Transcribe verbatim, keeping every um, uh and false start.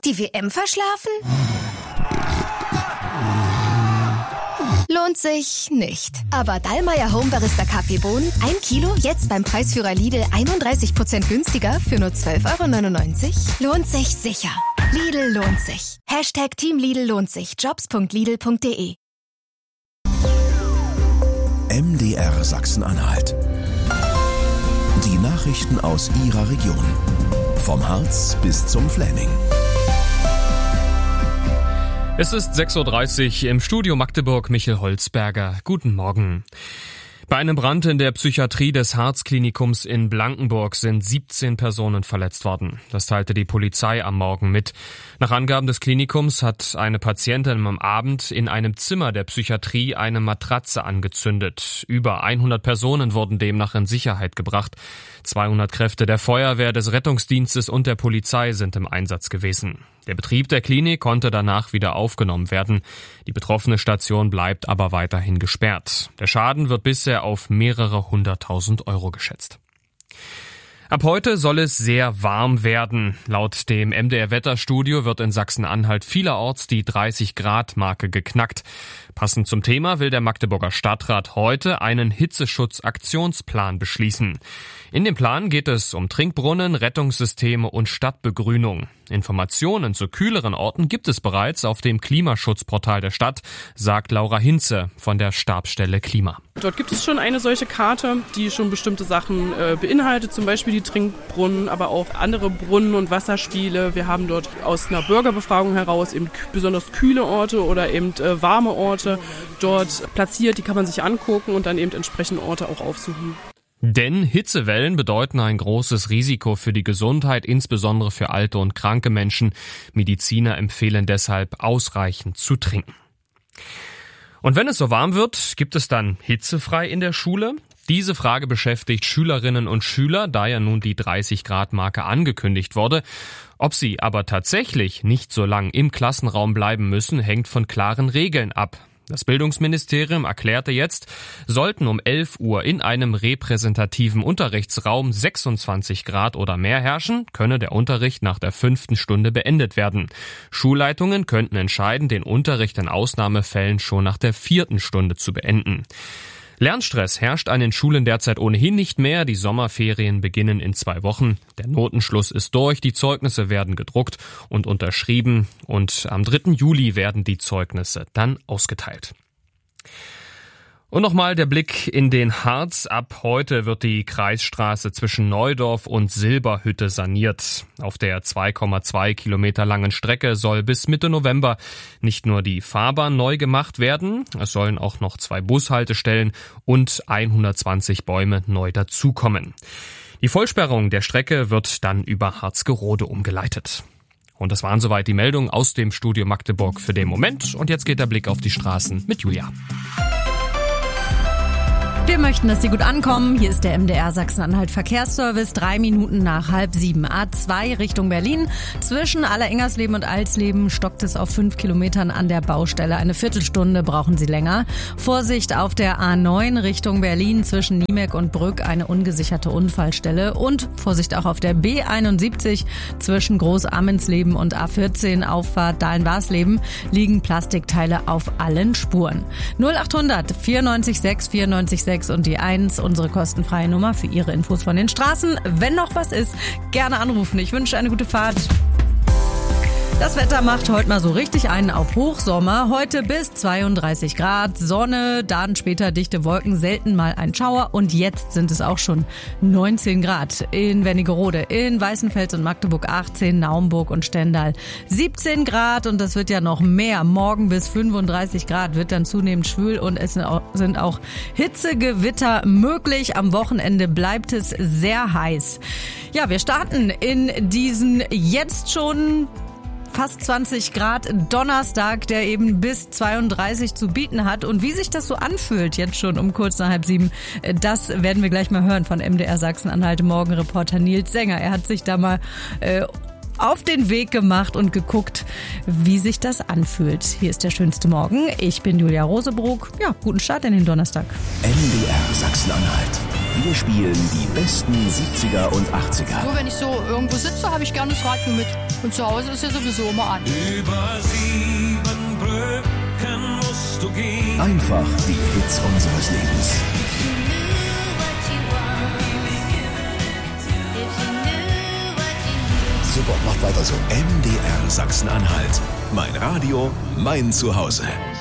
Die W M verschlafen? Lohnt sich nicht. Aber Dallmayr Home Barista Kaffeebohnen, ein Kilo, jetzt beim Preisführer Lidl einunddreißig Prozent günstiger für nur zwölf Euro neunundneunzig. Lohnt sich sicher. Lidl lohnt sich. Hashtag Team Lidl lohnt sich. Jobs punkt lidl punkt de. M D R Sachsen-Anhalt. Die Nachrichten aus Ihrer Region. Vom Harz bis zum Fläming. Es ist sechs Uhr dreißig im Studio Magdeburg, Michel Holzberger. Guten Morgen. Bei einem Brand in der Psychiatrie des Harz-Klinikums in Blankenburg sind siebzehn Personen verletzt worden. Das teilte die Polizei am Morgen mit. Nach Angaben des Klinikums hat eine Patientin am Abend in einem Zimmer der Psychiatrie eine Matratze angezündet. Über hundert Personen wurden demnach in Sicherheit gebracht. zweihundert Kräfte der Feuerwehr, des Rettungsdienstes und der Polizei sind im Einsatz gewesen. Der Betrieb der Klinik konnte danach wieder aufgenommen werden. Die betroffene Station bleibt aber weiterhin gesperrt. Der Schaden wird bisher auf mehrere hunderttausend Euro geschätzt. Ab heute soll es sehr warm werden. Laut dem M D R-Wetterstudio wird in Sachsen-Anhalt vielerorts die dreißig Grad Marke geknackt. Passend zum Thema will der Magdeburger Stadtrat heute einen Hitzeschutzaktionsplan beschließen. In dem Plan geht es um Trinkbrunnen, Rettungssysteme und Stadtbegrünung. Informationen zu kühleren Orten gibt es bereits auf dem Klimaschutzportal der Stadt, sagt Laura Hinze von der Stabsstelle Klima. Dort gibt es schon eine solche Karte, die schon bestimmte Sachen äh, beinhaltet, zum Beispiel die Trinkbrunnen, aber auch andere Brunnen und Wasserspiele. Wir haben dort aus einer Bürgerbefragung heraus eben k- besonders kühle Orte oder eben äh, warme Orte dort platziert. Die kann man sich angucken und dann eben entsprechende Orte auch aufsuchen. Denn Hitzewellen bedeuten ein großes Risiko für die Gesundheit, insbesondere für alte und kranke Menschen. Mediziner empfehlen deshalb, ausreichend zu trinken. Und wenn es so warm wird, gibt es dann hitzefrei in der Schule? Diese Frage beschäftigt Schülerinnen und Schüler, da ja nun die dreißig Grad Marke angekündigt wurde. Ob sie aber tatsächlich nicht so lang im Klassenraum bleiben müssen, hängt von klaren Regeln ab. Das Bildungsministerium erklärte jetzt, sollten um elf Uhr in einem repräsentativen Unterrichtsraum sechsundzwanzig Grad oder mehr herrschen, könne der Unterricht nach der fünften Stunde beendet werden. Schulleitungen könnten entscheiden, den Unterricht in Ausnahmefällen schon nach der vierten Stunde zu beenden. Lernstress herrscht an den Schulen derzeit ohnehin nicht mehr. Die Sommerferien beginnen in zwei Wochen. Der Notenschluss ist durch, die Zeugnisse werden gedruckt und unterschrieben und am dritten Juli werden die Zeugnisse dann ausgeteilt. Und nochmal der Blick in den Harz. Ab heute wird die Kreisstraße zwischen Neudorf und Silberhütte saniert. Auf der zwei Komma zwei Kilometer langen Strecke soll bis Mitte November nicht nur die Fahrbahn neu gemacht werden, es sollen auch noch zwei Bushaltestellen und hundertzwanzig Bäume neu dazukommen. Die Vollsperrung der Strecke wird dann über Harzgerode umgeleitet. Und das waren soweit die Meldungen aus dem Studio Magdeburg für den Moment. Und jetzt geht der Blick auf die Straßen mit Julia. Wir möchten, dass Sie gut ankommen. Hier ist der M D R Sachsen-Anhalt Verkehrsservice. Drei Minuten nach halb sieben. A zwei Richtung Berlin. Zwischen Allerengersleben und Alsleben stockt es auf fünf Kilometern an der Baustelle. Eine Viertelstunde brauchen Sie länger. Vorsicht auf der A neun Richtung Berlin. Zwischen Niemek und Brück eine ungesicherte Unfallstelle. Und Vorsicht auch auf der B einundsiebzig. Zwischen Groß-Ammensleben und A vierzehn Auffahrt Dahlen-Barsleben liegen Plastikteile auf allen Spuren. null achthundert vierundneunzig sechs vierundneunzig sechs und die eins, unsere kostenfreie Nummer für Ihre Infos von den Straßen. Wenn noch was ist, gerne anrufen. Ich wünsche eine gute Fahrt. Das Wetter macht heute mal so richtig einen auf Hochsommer. Heute bis zweiunddreißig Grad, Sonne, dann später dichte Wolken, selten mal ein Schauer. Und jetzt sind es auch schon neunzehn Grad in Wernigerode, in Weißenfels und Magdeburg achtzehn, Naumburg und Stendal siebzehn Grad. Und das wird ja noch mehr. Morgen bis fünfunddreißig Grad wird dann zunehmend schwül und es sind auch Hitzegewitter möglich. Am Wochenende bleibt es sehr heiß. Ja, wir starten in diesen jetzt schon fast zwanzig Grad Donnerstag, der eben bis zweiunddreißig zu bieten hat. Und wie sich das so anfühlt, jetzt schon um kurz nach halb sieben, das werden wir gleich mal hören von M D R Sachsen-Anhalt Morgenreporter Nils Sänger. Er hat sich da mal äh, auf den Weg gemacht und geguckt, wie sich das anfühlt. Hier ist der schönste Morgen. Ich bin Julia Rosebrook. Ja, guten Start in den Donnerstag. M D R Sachsen-Anhalt. Wir spielen die besten siebziger und achtziger. So, wenn ich so irgendwo sitze, habe ich gerne das Radio mit. Und zu Hause ist ja sowieso immer an. Über sieben Brücken musst du gehen. Einfach die Hits unseres Lebens. Super, macht weiter so. M D R Sachsen-Anhalt. Mein Radio, mein Zuhause.